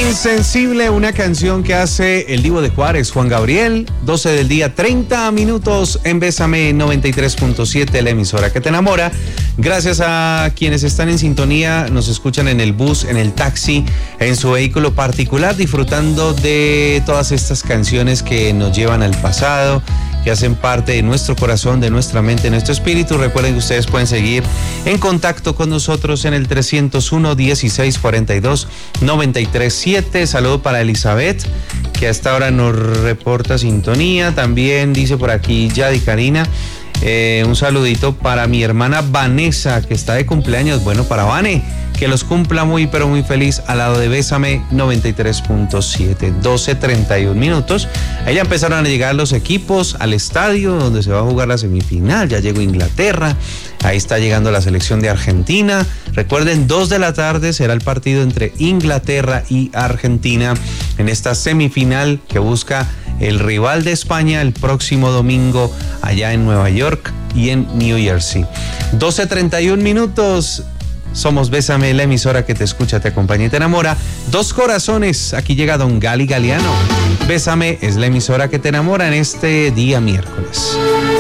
Insensible, una canción que hace el Divo de Juárez, Juan Gabriel. 12 del día, 30 minutos en Bésame 93.7, la emisora que te enamora. Gracias a quienes están en sintonía, nos escuchan en el bus, en el taxi, en su vehículo particular, disfrutando de todas estas canciones que nos llevan al pasado, que hacen parte de nuestro corazón, de nuestra mente, de nuestro espíritu. Recuerden que ustedes pueden seguir en contacto con nosotros en el 301-1642-937. Saludo para Elizabeth, que hasta ahora nos reporta sintonía. También dice por aquí Yadi Karina. Un saludito para mi hermana Vanessa, que está de cumpleaños. Bueno, para Vane, que los cumpla muy pero muy feliz al lado de Bésame 93.7. 12:31 minutos. Ahí ya empezaron a llegar los equipos al estadio donde se va a jugar la semifinal. Ya llegó Inglaterra. Ahí está llegando la selección de Argentina. Recuerden, 2 de la tarde será el partido entre Inglaterra y Argentina en esta semifinal que busca el rival de España el próximo domingo allá en Nueva York y en New Jersey. 12:31 minutos. Somos Bésame, la emisora que te escucha, te acompaña y te enamora. Dos corazones. Aquí llega Don Gali Galeano. Bésame es la emisora que te enamora en este día miércoles.